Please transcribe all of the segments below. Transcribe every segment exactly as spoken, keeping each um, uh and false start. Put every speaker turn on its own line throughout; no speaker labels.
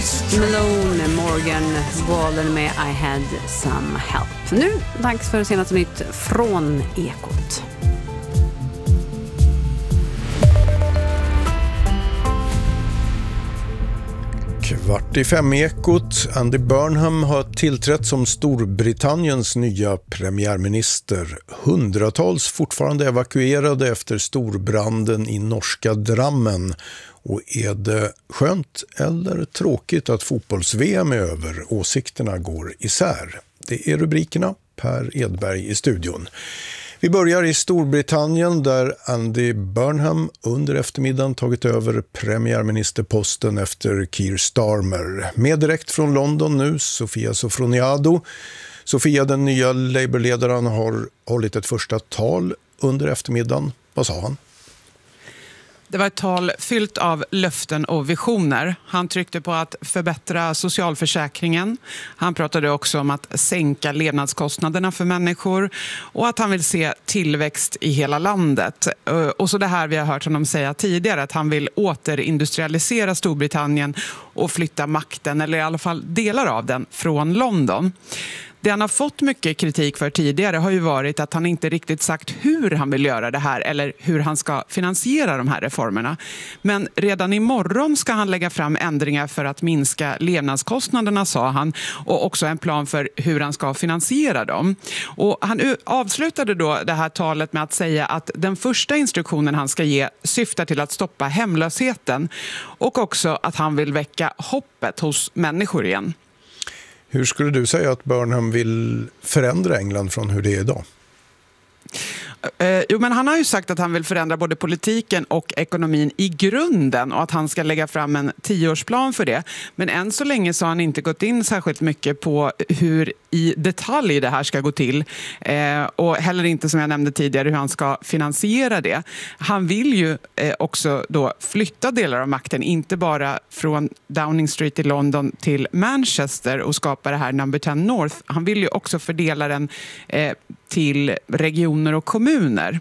Post Malone, Morgan Wallen med I had some help. Nu dags för senaste nytt från Ekot.
Kvart i fem Ekot. Andy Burnham har tillträtt som Storbritanniens nya premiärminister. Hundratals fortfarande evakuerade efter storbranden i norska Drammen. Och är det skönt eller tråkigt att fotbolls-V M är över? Åsikterna går isär. Det är rubrikerna. Per Edberg i studion. Vi börjar i Storbritannien där Andy Burnham under eftermiddagen tagit över premiärministerposten efter Keir Starmer. Med direkt från London nu, Sofia Sofroniado. Sofia, den nya Labour-ledaren, har hållit ett första tal under eftermiddagen. Vad sa han?
Det var ett tal fyllt av löften och visioner. Han tryckte på att förbättra socialförsäkringen. Han pratade också om att sänka levnadskostnaderna för människor och att han vill se tillväxt i hela landet. Och så det här vi har hört honom säga tidigare, att han vill återindustrialisera Storbritannien och flytta makten, eller i alla fall delar av den, från London. Det han har fått mycket kritik för tidigare har ju varit att han inte riktigt sagt hur han vill göra det här eller hur han ska finansiera de här reformerna. Men redan imorgon ska han lägga fram ändringar för att minska levnadskostnaderna, sa han, och också en plan för hur han ska finansiera dem. Och han avslutade då det här talet med att säga att den första instruktionen han ska ge syftar till att stoppa hemlösheten och också att han vill väcka hoppet hos människor igen.
Hur skulle du säga att Burnham vill förändra England från hur det är idag?
Eh, jo, men han har ju sagt att han vill förändra både politiken och ekonomin i grunden och att han ska lägga fram en tioårsplan för det. Men än så länge så har han inte gått in särskilt mycket på hur i detalj det här ska gå till. Eh, och heller inte, som jag nämnde tidigare, hur han ska finansiera det. Han vill ju eh, också då flytta delar av makten, inte bara från Downing Street i London till Manchester och skapa det här Number tio North. Han vill ju också fördela den eh, till regioner och kommuner.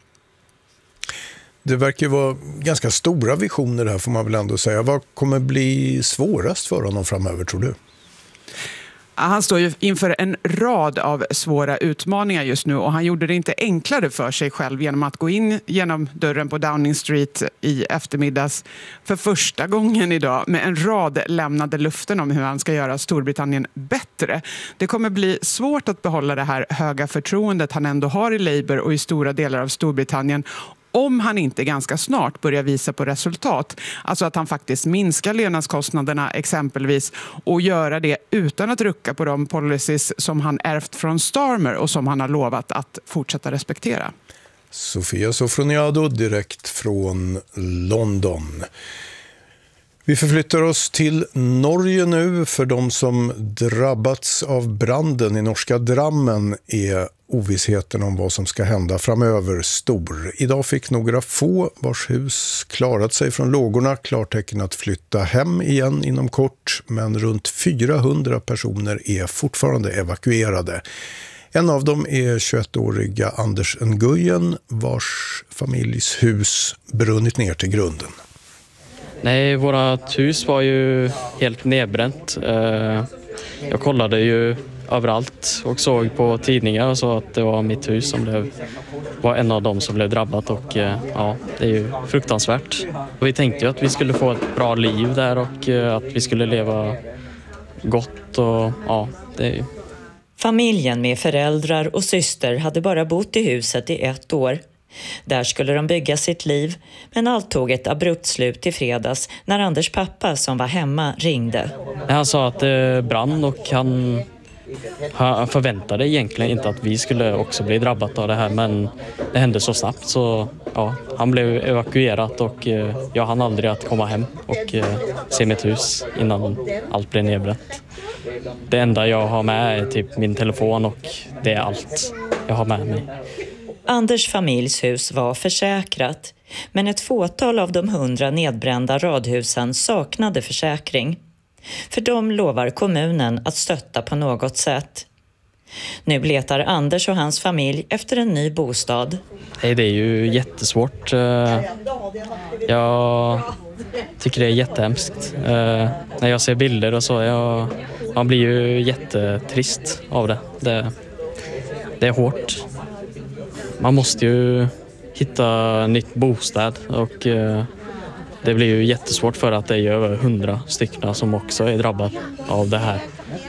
Det verkar ju vara ganska stora visioner här, får man väl ändå säga. Vad kommer bli svårast för honom framöver, tror du?
Han står ju inför en rad av svåra utmaningar just nu och han gjorde det inte enklare för sig själv genom att gå in genom dörren på Downing Street i eftermiddags för första gången idag med en rad lämnade löften om hur han ska göra Storbritannien bättre. Det kommer bli svårt att behålla det här höga förtroendet han ändå har i Labour och i stora delar av Storbritannien om han inte ganska snart börjar visa på resultat. Alltså att han faktiskt minskar levnadskostnaderna exempelvis och göra det utan att rucka på de policies som han ärvt från Starmer och som han har lovat att fortsätta respektera.
Sofia Sofroniado direkt från London. Vi förflyttar oss till Norge nu. För de som drabbats av branden i norska Drammen är ovissheten om vad som ska hända framöver stor. Idag fick några få vars hus klarat sig från lågorna klartecken att flytta hem igen inom kort, men runt fyrahundra personer är fortfarande evakuerade. En av dem är tjugoettåriga Anders Nguyen, vars familjs hus brunnit ner till grunden.
Nej, vårat hus var ju helt nedbränt. Jag kollade ju överallt och såg på tidningar och så att det var mitt hus som blev, var en av dem som blev drabbat och ja, det är ju fruktansvärt. Och vi tänkte ju att vi skulle få ett bra liv där och att vi skulle leva gott och ja, det är ju...
Familjen med föräldrar och syster hade bara bott i huset i ett år. Där skulle de bygga sitt liv, men allt tog ett abrupt slut i fredags när Anders pappa som var hemma ringde.
Han sa att det brann och han, han förväntade egentligen inte att vi skulle också bli drabbat av det här, men det hände så snabbt så ja, han blev evakuerad och jag hann aldrig att komma hem och se mitt hus innan allt blev nedbränt. Det enda jag har med är typ min telefon och det är allt jag har med mig.
Anders familjs hus var försäkrat, men ett fåtal av de hundra nedbrända radhusen saknade försäkring. För dem lovar kommunen att stötta på något sätt. Nu letar Anders och hans familj efter en ny bostad.
Nej, det är ju jättesvårt. Jag tycker det är jättehemskt. När jag ser bilder och så, jag, man blir ju jättetrist av det. det. Det är hårt. Man måste ju hitta nytt bostad och det blir ju jättesvårt för att det är över hundra stycken som också är drabbade av det här.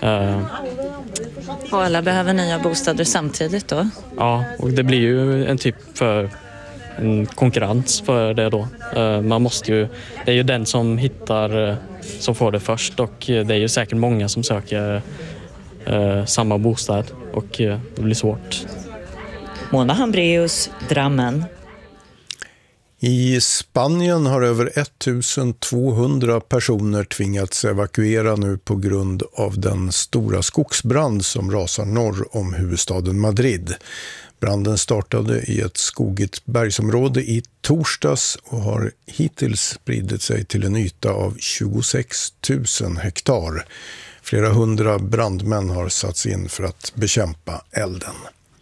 Och alla behöver nya bostäder samtidigt då?
Ja, och det blir ju en typ för en konkurrens för det då. Man måste ju, det är ju den som hittar som får det först och det är ju säkert många som söker eh, samma bostad och det blir svårt.
Mona Hambreus, Drammen.
I Spanien har över ettusentvåhundra personer tvingats evakuera nu på grund av den stora skogsbrand som rasar norr om huvudstaden Madrid. Branden startade i ett skogigt bergsområde i torsdags och har hittills spridit sig till en yta av tjugosex tusen hektar. Flera hundra brandmän har satts in för att bekämpa elden.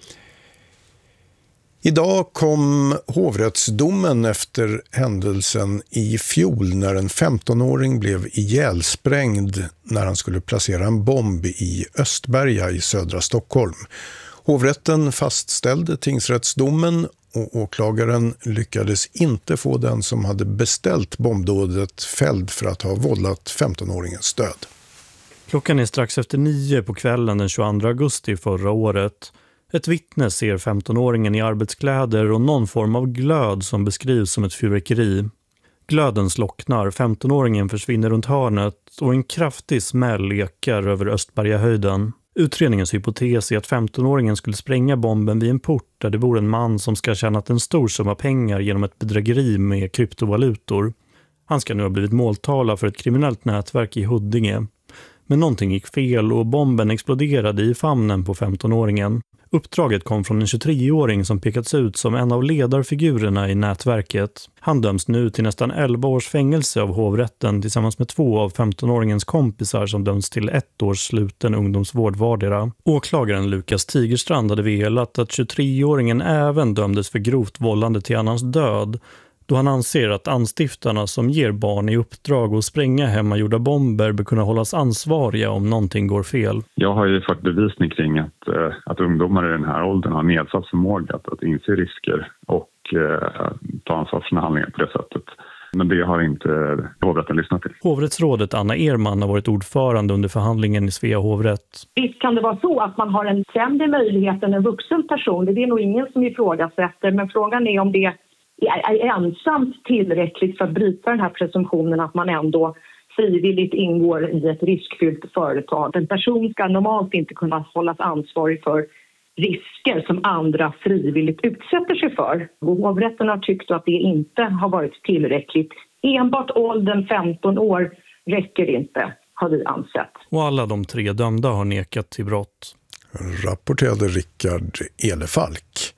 Idag kom hovrättsdomen efter händelsen i fjol när en femtonåring blev ihjälsprängd när han skulle placera en bomb i Östberga i södra Stockholm. Hovrätten fastställde tingsrättsdomen och åklagaren lyckades inte få den som hade beställt bombdådet fälld för att ha vållat femtonåringens död.
Klockan är strax efter nio på kvällen den tjugoandra augusti förra året. Ett vittne ser femtonåringen i arbetskläder och någon form av glöd som beskrivs som ett fyrverkeri. Glöden slocknar, femtonåringen försvinner runt hörnet och en kraftig smäll ekar över Östbergahöjden. Utredningens hypotes är att femtonåringen skulle spränga bomben vid en port där det bor en man som ska ha tjänat en stor summa pengar genom ett bedrägeri med kryptovalutor. Han ska nu ha blivit måltavla för ett kriminellt nätverk i Huddinge. Men någonting gick fel och bomben exploderade i famnen på femtonåringen. Uppdraget kom från en tjugotreåring som pekats ut som en av ledarfigurerna i nätverket. Han döms nu till nästan elva års fängelse av hovrätten tillsammans med två av femtonåringens kompisar som döms till ett års sluten ungdomsvård vardera. Åklagaren Lukas Tigerstrand hade velat att tjugotreåringen även dömdes för grovt vållande till annans död, då han anser att anstiftarna som ger barn i uppdrag att spränga hemmagjorda bomber bör kunna hållas ansvariga om någonting går fel.
Jag har ju fått bevisning kring att, att ungdomar i den här åldern har nedsatt förmåga att, att inse risker och eh, ta ansvar för sina handlingar på det sättet. Men det har inte hovrätten lyssnat till.
Hovrättsrådet Anna Erman har varit ordförande under förhandlingen i Svea hovrätt.
Visst kan det vara så att man har en sämre möjlighet än en vuxen person. Det är nog ingen som ifrågasätter, men frågan är om det är ensamt tillräckligt för att bryta den här presumtionen att man ändå frivilligt ingår i ett riskfyllt företag. En person ska normalt inte kunna hållas ansvarig för risker som andra frivilligt utsätter sig för. Hovrätten har tyckt att det inte har varit tillräckligt. Enbart åldern femton år räcker inte, har vi ansett.
Och alla de tre dömda har nekat till brott.
Rapporterade Rickard Elefalk.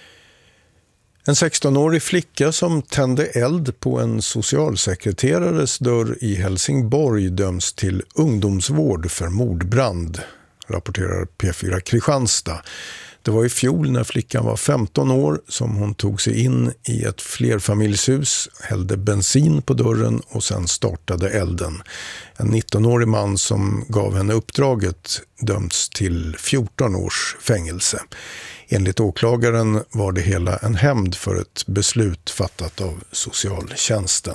En sextonårig flicka som tände eld på en socialsekreterares dörr i Helsingborg döms till ungdomsvård för mordbrand, rapporterar P fyra Kristianstad. Det var i fjol när flickan var femton år som hon tog sig in i ett flerfamiljshus, hällde bensin på dörren och sen startade elden. En nittonårig man som gav henne uppdraget dömts till fjorton års fängelse. Enligt åklagaren var det hela en hämnd för ett beslut fattat av socialtjänsten.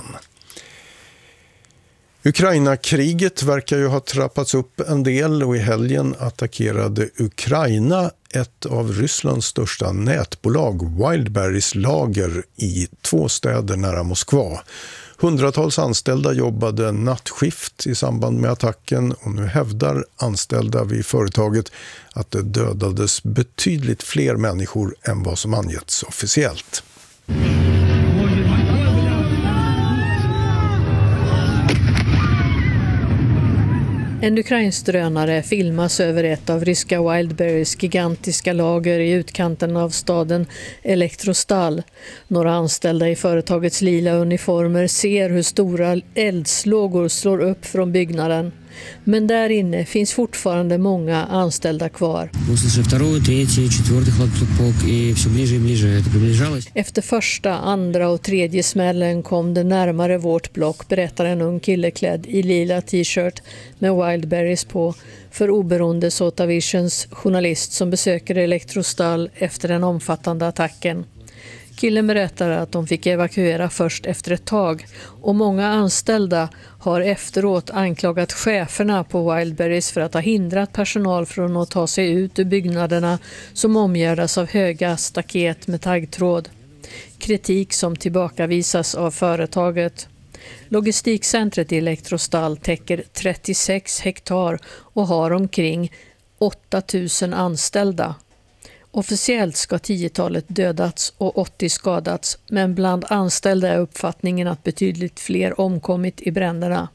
Ukraina-kriget verkar ju ha trappats upp en del och i helgen attackerade Ukraina ett av Rysslands största nätbolag, Wildberries lager i två städer nära Moskva. Hundratals anställda jobbade nattskift i samband med attacken och nu hävdar anställda vid företaget att det dödades betydligt fler människor än vad som angetts officiellt.
En ukrainsk drönare filmas över ett av ryska Wildberries gigantiska lager i utkanten av staden Elektrostal. Några anställda i företagets lila uniformer ser hur stora eldslågor slår upp från byggnaden. Men där inne finns fortfarande många anställda kvar. Efter första, andra och tredje smällen kom det närmare vårt block, berättar en ung kille klädd i lila t-shirt med Wildberries på för oberoende Sotavisions journalist som besöker Elektrostall efter den omfattande attacken. Killen berättar att de fick evakuera först efter ett tag och många anställda har efteråt anklagat cheferna på Wildberries för att ha hindrat personal från att ta sig ut ur byggnaderna som omgärdas av höga staket med taggtråd. Kritik som tillbakavisas av företaget. Logistikcentret i Elektrostall täcker trettiosex hektar och har omkring åtta tusen anställda. Officiellt ska tiotalet dödats och åttio skadats, men bland anställda är uppfattningen att betydligt fler omkommit i bränderna.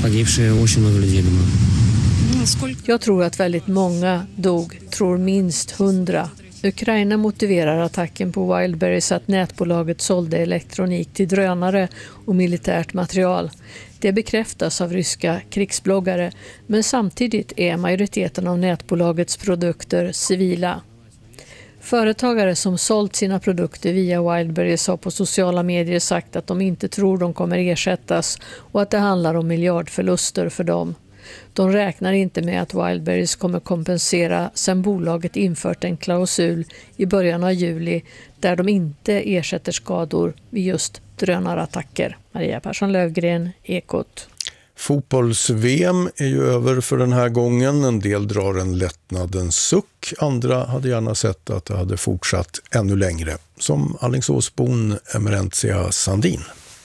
Jag tror att väldigt många dog, tror minst hundra. Ukraina motiverar attacken på Wildberries att nätbolaget sålde elektronik till drönare och militärt material. Det bekräftas av ryska krigsbloggare, men samtidigt är majoriteten av nätbolagets produkter civila. Företagare som sålt sina produkter via Wildberries har på sociala medier sagt att de inte tror de kommer ersättas och att det handlar om miljardförluster för dem. De räknar inte med att Wildberries kommer kompensera sedan bolaget infört en klausul i början av juli där de inte ersätter skador vid just drönarattacker. Maria Persson Lövgren, Ekot.
Fotbolls-V M är ju över för den här gången. En del drar en lättnadens suck. Andra hade gärna sett att det hade fortsatt ännu längre. Som Alingsåsbon Emerentia Sandin.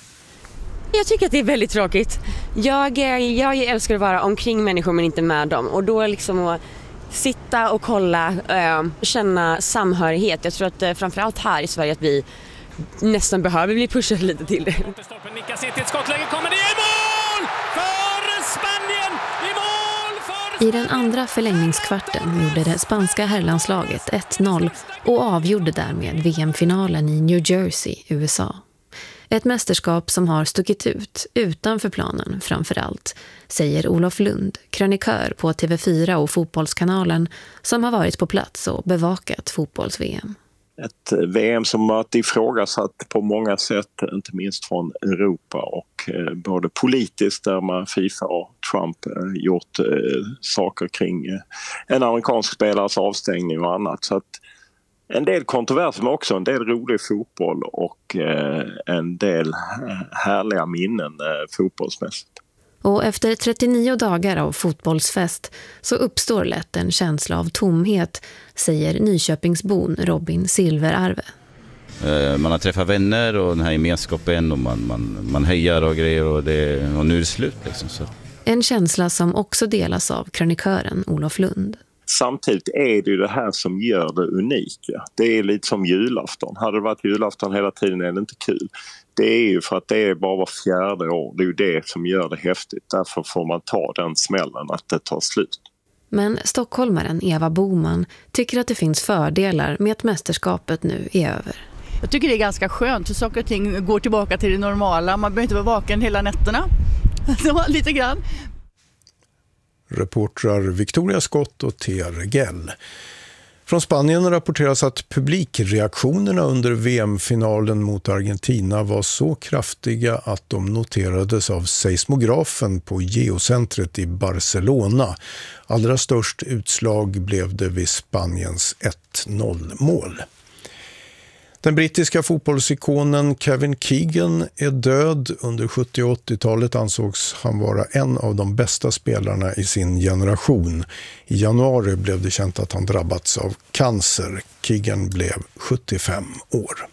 Jag tycker att det är väldigt tråkigt. Jag, jag älskar att vara omkring människor men inte med dem. Och då liksom att sitta och kolla, äh, känna samhörighet. Jag tror att äh, framförallt här i Sverige att vi nästan behöver bli pushade lite till det.
Nickas in till ett skottläge, kommer det i mål för Spanien! I mål för...
I den andra förlängningskvarten gjorde det spanska herrlandslaget ett noll och avgjorde därmed V M-finalen i New Jersey, U S A. Ett mästerskap som har stuckit ut utanför planen framför allt, säger Olof Lund, krönikör på T V fyra och Fotbollskanalen som har varit på plats och bevakat fotbolls-V M.
Ett V M som varit ifrågasatt på många sätt, inte minst från Europa och eh, både politiskt där man FIFA och Trump eh, gjort eh, saker kring eh, en amerikansk spelares avstängning och annat. Så att en del kontroverser men också en del rolig fotboll och eh, en del härliga minnen eh, fotbollsmässigt.
Och efter trettionio dagar av fotbollsfest så uppstår lätt en känsla av tomhet, säger Nyköpingsbon Robin Silverarve.
Man har träffat vänner och den här gemenskapen och man, man, man hejar och grejer och, det, och nu är det slut. Liksom, så.
En känsla som också delas av krönikören Olof Lund.
Samtidigt är det ju det här som gör det unika. Det är lite som julafton. Hade det varit julafton hela tiden är det inte kul. Det är ju för att det är bara var fjärde år. Det är ju det som gör det häftigt. Därför får man ta den smällen att det tar slut.
Men stockholmaren Eva Boman tycker att det finns fördelar med att mästerskapet nu är över.
Jag tycker det är ganska skönt hur saker och ting går tillbaka till det normala. Man behöver inte vara vaken hela nätterna. Lite grann.
Reportrar Victoria Skott och T R Gell. Från Spanien rapporteras att publikreaktionerna under V M-finalen mot Argentina var så kraftiga att de noterades av seismografen på Geocentret i Barcelona. Allra störst utslag blev det vid Spaniens ett noll-mål. Den brittiska fotbollsikonen Kevin Keegan är död. Under sjuttio- och åttiotalet ansågs han vara en av de bästa spelarna i sin generation. I januari blev det känt att han drabbats av cancer. Keegan blev sjuttiofem år.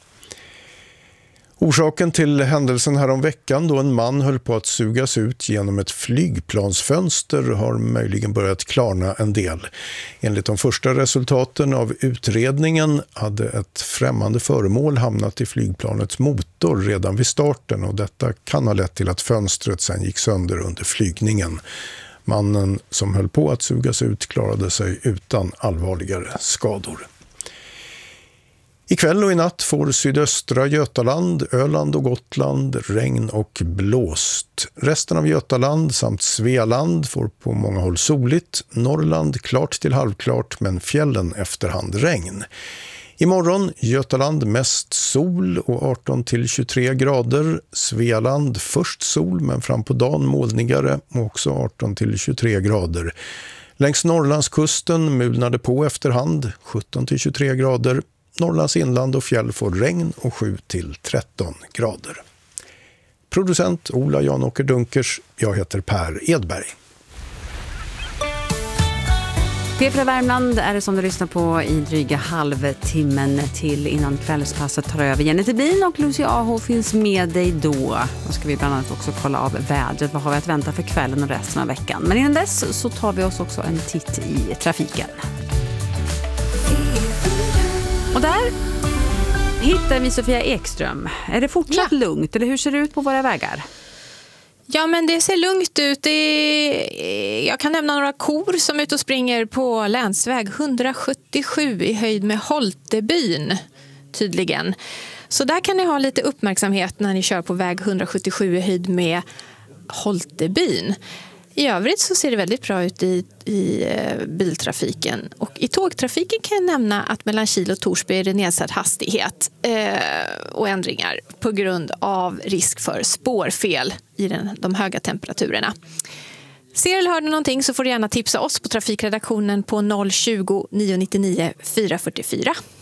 Orsaken till händelsen här om veckan då en man höll på att sugas ut genom ett flygplansfönster har möjligen börjat klarna en del. Enligt de första resultaten av utredningen hade ett främmande föremål hamnat i flygplanets motor redan vid starten och detta kan ha lett till att fönstret sen gick sönder under flygningen. Mannen som höll på att sugas ut klarade sig utan allvarligare skador. Ikväll och i natt får sydöstra Götaland, Öland och Gotland regn och blåst. Resten av Götaland samt Svealand får på många håll soligt. Norrland klart till halvklart men fjällen efterhand regn. Imorgon Götaland mest sol och arton till tjugotre grader. Svealand först sol men fram på dagen molnigare och också arton till tjugotre grader. Längs Norrlandskusten mulnade på efterhand sjutton till tjugotre grader. Norrlands inland och fjäll får regn och sju till tretton grader. Producent Ola Janåker Dunkers, jag heter Per Edberg.
P fyra Värmland är det som du lyssnar på i dryga halvtimmen till innan kvällspasset tar över. Jenny Tibin och Lucia Aho finns med dig då. Då ska vi bland annat också kolla av vädret. Vad har vi att vänta för kvällen och resten av veckan? Men innan dess så tar vi oss också en titt i trafiken. Och där hittar vi Sofia Ekström. Är det fortsatt ja. lugnt eller hur ser det ut på våra vägar?
Ja, men det ser lugnt ut. Det jag kan nämna några kor som är ute och springer på länsväg hundrasjuttiosju i höjd med Holtebyn, tydligen. Så där kan ni ha lite uppmärksamhet när ni kör på väg hundrasjuttiosju i höjd med Holtebyn. I övrigt så ser det väldigt bra ut i, i biltrafiken. Och i tågtrafiken kan jag nämna att mellan Kil och Torsby är det nedsatt hastighet eh, och ändringar på grund av risk för spårfel i den, de höga temperaturerna. Ser eller hör du någonting så får du gärna tipsa oss på trafikredaktionen på noll tjugo, nio nittionio, fyra fyrtiofyra.